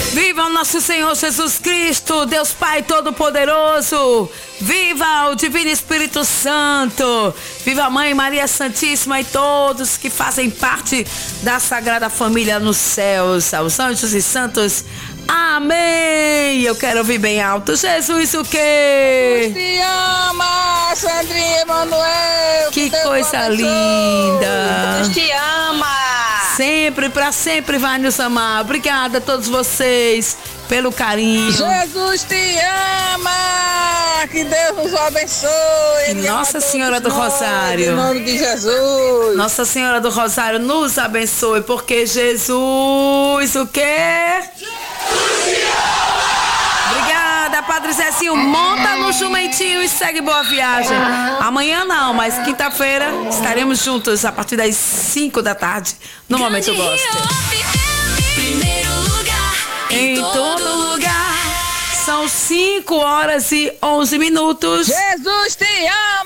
Viva o nosso Senhor Jesus Cristo, Deus Pai Todo-Poderoso. Viva o Divino Espírito Santo. Viva a Mãe Maria Santíssima e todos que fazem parte da Sagrada Família nos céus, aos anjos e santos. Amém. Eu quero ouvir bem alto. Jesus o quê? Jesus te ama, Sandrinha Emanuel. Que coisa linda. Jesus te ama. Sempre, pra sempre vai nos amar. Obrigada a todos vocês pelo carinho. Jesus te ama. Que Deus nos abençoe. Nossa Senhora do Rosário. Em nome de Jesus. Nossa Senhora do Rosário nos abençoe, porque Jesus o quê? Obrigada, Padre Zezinho. Monta no jumentinho e segue boa viagem. Amanhã não, mas quinta-feira estaremos juntos a partir das 5 da tarde no Momento Gospel. Primeiro lugar, Em todo lugar. São 5 horas e 11 minutos. Jesus te ama.